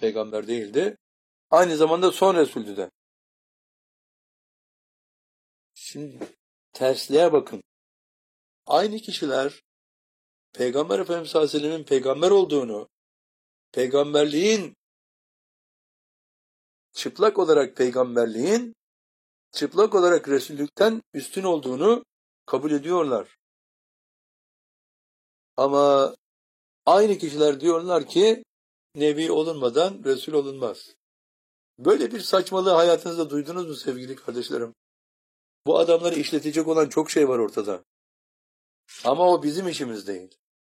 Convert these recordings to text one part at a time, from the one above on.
peygamber değildi. Aynı zamanda son Resul'dü de. Şimdi tersliğe bakın. Aynı kişiler Peygamber Efendimiz sallallahu aleyhi ve sellem'in peygamber olduğunu, peygamberliğin çıplak olarak Resullükten üstün olduğunu kabul ediyorlar. Ama aynı kişiler diyorlar ki Nebi olunmadan Resul olunmaz. Böyle bir saçmalığı hayatınızda duydunuz mu sevgili kardeşlerim? Bu adamları işletecek olan çok şey var ortada. Ama o bizim işimiz değil.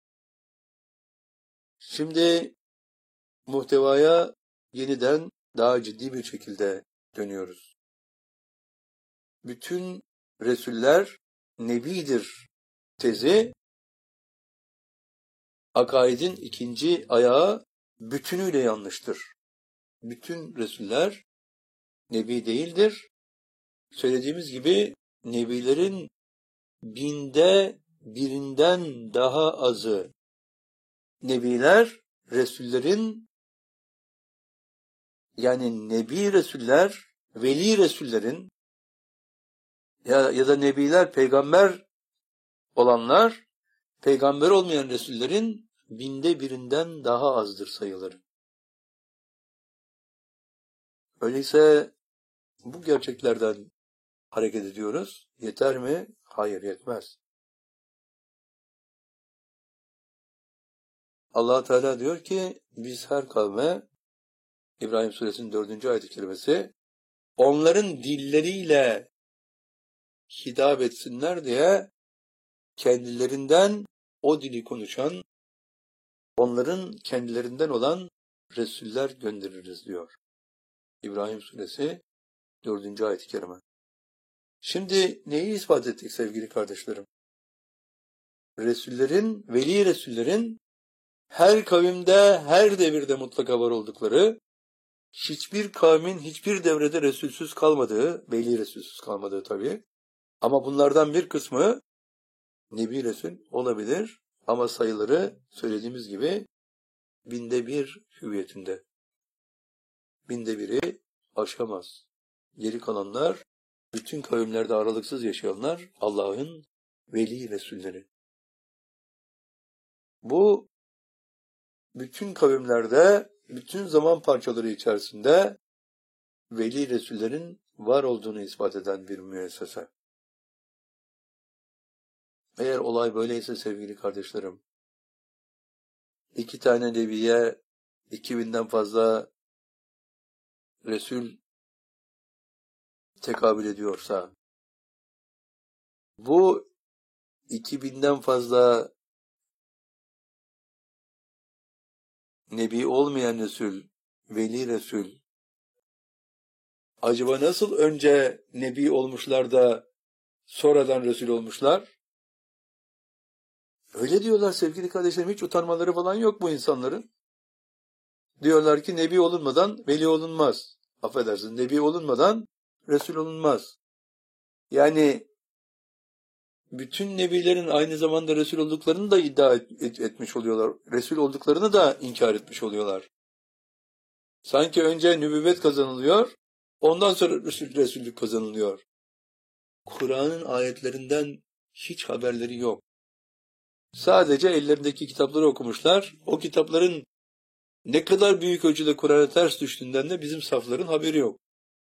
Şimdi muhtevaya yeniden daha ciddi bir şekilde dönüyoruz. Bütün Resuller Nebidir tezi, akaidin ikinci ayağı bütünüyle yanlıştır. Bütün Resuller Nebi değildir. Söylediğimiz gibi Nebilerin 1/1000'den daha azı Nebiler, Resullerin, yani Nebi Resuller, Veli Resullerin ya da Nebiler, peygamber olanlar, peygamber olmayan Resullerin 1/1000'den daha azdır sayıları. Öyleyse bu gerçeklerden hareket ediyoruz. Yeter mi? Hayır, yetmez. Allah Teala diyor ki biz her kavme, İbrahim Suresinin 4. ayet-i kerimesi, onların dilleriyle hitap etsinler diye kendilerinden o dili konuşan, onların kendilerinden olan Resuller göndeririz diyor. İbrahim Suresi 4. ayet-i kerime. Şimdi neyi ispat ettik sevgili kardeşlerim? Resullerin, veli Resullerin her kavimde, her devirde mutlaka var oldukları, hiçbir kavmin hiçbir devrede Resulsüz kalmadığı, veli Resulsüz kalmadığı tabii. Ama bunlardan bir kısmı Nebi Resul olabilir ama sayıları söylediğimiz gibi 1/1000 hüviyetinde. 1/1000'i aşamaz. Geri kalanlar, bütün kavimlerde aralıksız yaşayanlar Allah'ın veli Resulleri. Bu bütün kavimlerde, bütün zaman parçaları içerisinde veli Resullerin var olduğunu ispat eden bir müessese. Eğer olay böyleyse sevgili kardeşlerim, 2 tane nebiye 2000'den fazla Resul tekabül ediyorsa, bu 2000'den fazla Nebi olmayan Resul, Veli Resul, acaba nasıl önce Nebi olmuşlar da sonradan Resul olmuşlar? Öyle diyorlar sevgili kardeşlerim, hiç utanmaları falan yok bu insanların. Diyorlar ki Nebi olunmadan Veli olunmaz. Affedersin, Nebi olunmadan Resul olunmaz. Yani bütün Nebilerin aynı zamanda Resul olduklarını da iddia etmiş oluyorlar. Resul olduklarını da inkar etmiş oluyorlar. Sanki önce nübüvvet kazanılıyor, ondan sonra Resullük kazanılıyor. Kur'an'ın ayetlerinden hiç haberleri yok. Sadece ellerindeki kitapları okumuşlar. O kitapların ne kadar büyük ölçüde Kur'an'a ters düştüğünden de bizim safların haberi yok.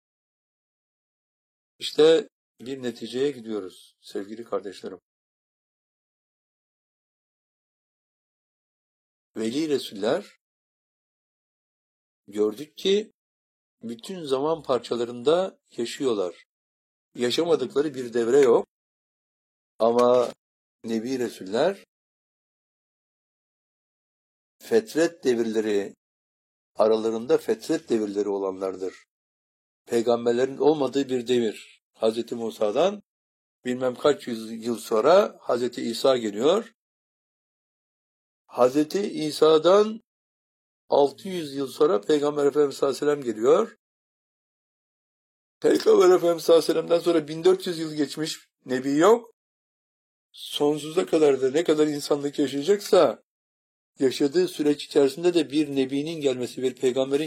İşte bir neticeye gidiyoruz sevgili kardeşlerim. Veli Resuller gördük ki bütün zaman parçalarında yaşıyorlar. Yaşamadıkları bir devre yok. Ama Nebi Resuller fetret devirleri, aralarında fetret devirleri olanlardır. Peygamberlerin olmadığı bir devir. Hz. Musa'dan bilmem kaç yıl sonra Hz. İsa geliyor. Hz. İsa'dan 600 yıl sonra Peygamber Efendimiz sallallahu aleyhi ve sellem geliyor. Peygamber Efendimiz sallallahu aleyhi ve sellem'den sonra 1400 yıl geçmiş, Nebi yok. Sonsuza kadar da ne kadar insanlık yaşayacaksa, yaşadığı süreç içerisinde de bir Nebi'nin gelmesi, bir peygamberin